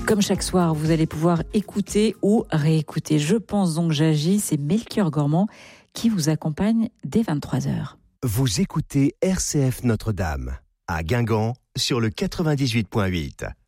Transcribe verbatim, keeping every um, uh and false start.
Comme chaque soir, vous allez pouvoir écouter ou réécouter Je pense donc j'agis, c'est Melchior Gormand qui vous accompagne dès vingt-trois heures. Vous écoutez R C F Notre-Dame, à Guingamp, sur le quatre-vingt-dix-huit virgule huit.